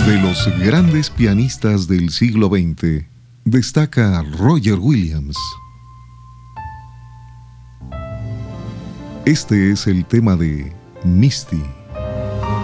De los grandes pianistas del siglo XX, destaca Roger Williams. Este es el tema de Misty.